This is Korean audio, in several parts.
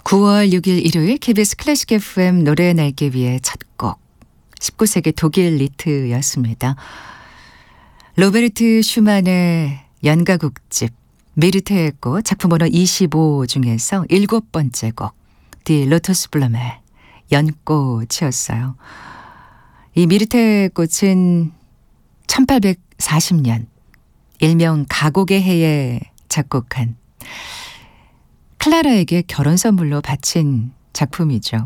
9월 6일 일요일 KBS 클래식 FM 노래 날개 위의 첫 곡 19세기 독일 리트였습니다. 로베르트 슈만의 연가곡집 미르테의 꽃 작품 번호 25 중에서 7번째 곡 디 로토스 블럼의 연꽃이었어요. 이 미르테의 꽃은 1840년 일명 가곡의 해에 작곡한 클라라에게 결혼 선물로 바친 작품이죠.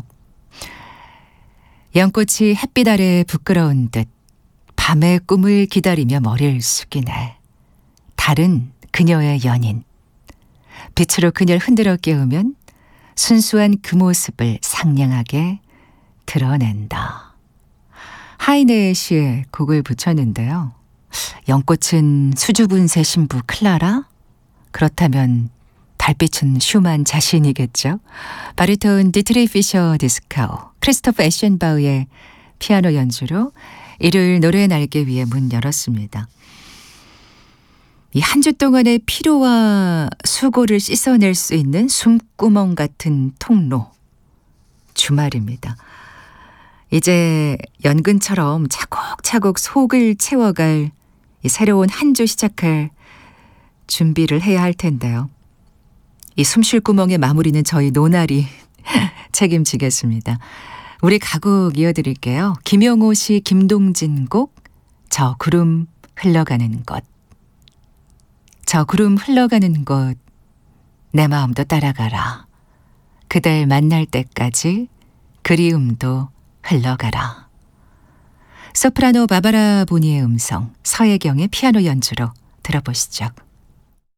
연꽃이 햇빛 아래 부끄러운 듯 밤의 꿈을 기다리며 머리를 숙이네. 달은 그녀의 연인. 빛으로 그녀를 흔들어 깨우면 순수한 그 모습을 상냥하게 드러낸다. 하이네의 시에 곡을 붙였는데요. 연꽃은 수줍은 새 신부 클라라? 그렇다면 달빛은 슈만 자신이겠죠. 바리톤 디트리 피셔 디스카우, 크리스토프 에셴바우의 피아노 연주로 일요일 노래 날개 위에 문 열었습니다. 이 한 주 동안의 피로와 수고를 씻어낼 수 있는 숨구멍 같은 통로. 주말입니다. 이제 연근처럼 차곡차곡 속을 채워갈 이 새로운 한 주 시작할 준비를 해야 할 텐데요. 이 숨쉴 구멍의 마무리는 저희 노날이 책임지겠습니다. 우리 가곡 이어드릴게요. 김영호 씨, 김동진 곡 저 구름 흘러가는 곳. 저 구름 흘러가는 곳 내 마음도 따라가라. 그댈 만날 때까지 그리움도 흘러가라. 소프라노 바바라 보니의 음성, 서혜경의 피아노 연주로 들어보시죠.